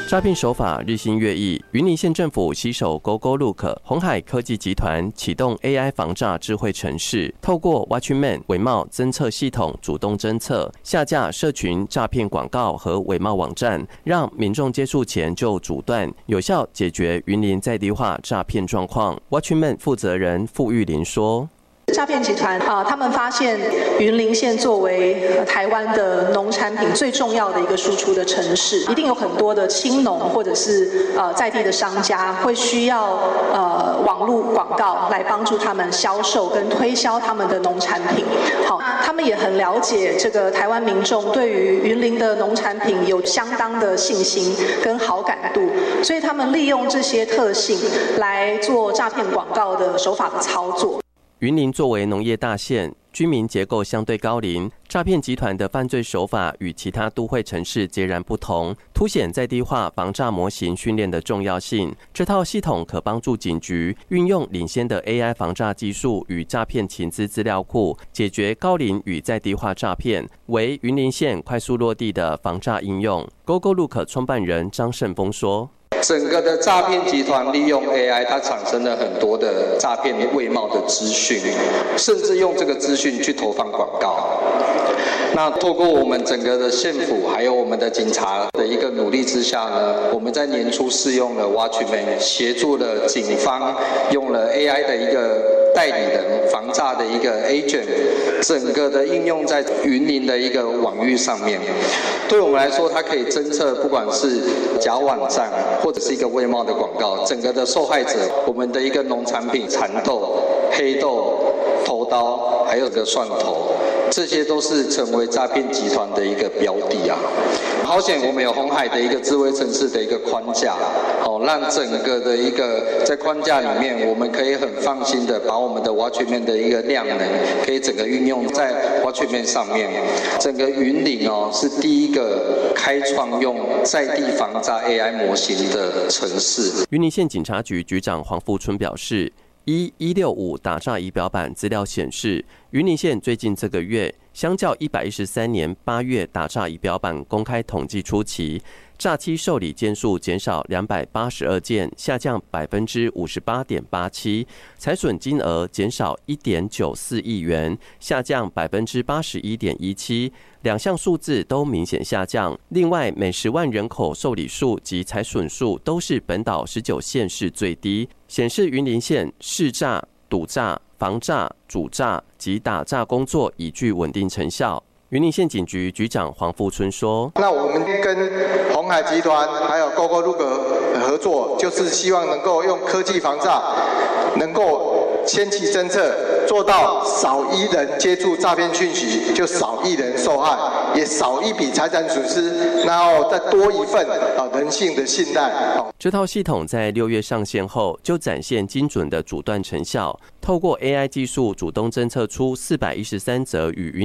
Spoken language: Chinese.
诈骗手法日新月异，云林县政府携手 GoGoLook、鸿海科技集团启动 AI 防诈智慧城市，透过 Watchman 伪冒侦测系统主动侦测、下架社群诈骗广告和伪冒网站，让民众接触前就阻断，有效解决云林在地化诈骗状况。Watchman 负责人傅玉林说。 诈骗集团他们发现云林县作为台湾的农产品最重要的一个输出的城市，一定有很多的青农或者是在地的商家会需要网络广告来帮助他们销售跟推销他们的农产品。好，他们也很了解这个台湾民众对于云林的农产品有相当的信心跟好感度，所以他们利用这些特性来做诈骗广告的手法的操作。 云林作为农业大县，居民结构相对高龄，诈骗集团的犯罪手法与其他都会城市截然不同，凸显在地化防诈模型训练的重要性。这套系统可帮助警局运用领先的 AI 防诈技术与诈骗情资资料库，解决高龄与在地化诈骗，为云林县快速落地的防诈应用。GoGoLook 创办人张胜峰说。 整个的诈骗集团利用 AI， 它产生了很多的诈骗伪冒的资讯，甚至用这个资讯去投放广告。那透过我们整个的县府还有我们的警察的一个努力之下呢，我们在年初试用了 Watchman， 协助了警方用了 AI 的一个代理人防诈的一个 agent， 整个的应用在云林的一个网域上面。对我们来说，它可以侦测不管是假网站或者是一个伪冒的广告，整个的受害者，我们的一个农产品蚕豆、黑豆、头刀，还有个蒜头，这些都是成为诈骗集团的一个标的啊。好险我们有鸿海的一个智慧城市的一个框架，让整个的一个在框架里面，我们可以很放心的把我们的 Watchman 的一个量能，可以整个运用在 Watchman 上面。整个云林是第一个开创用在地防诈 AI 模型的城市。 云林县警察局局长黄富春表示，165打诈仪表板资料显示，云林县最近这个月，相较113年8月打诈仪表板公开统计初期，诈欺受理件数减少282件，下降58.87%，财损金额减少1.94亿元，下降81.17%，两项数字都明显下降。另外，每10万人口受理数及财损数都是本岛19县市最低，显示云林县识诈、堵诈、防诈、阻诈及打诈工作已具稳定成效。云林县警局局长黄富春说：“ 那我们跟鸿海集团还有 GoGoLook 合作，就是希望能够用科技防诈，能够先期侦测，做到少一人接触诈骗讯息，就少一人受害，也少一笔财产损失，然后再多一份人性的信赖。” 这套系统在6月上线后，就展现精准的阻断成效。透过 AI 技术，主动侦测出413则与云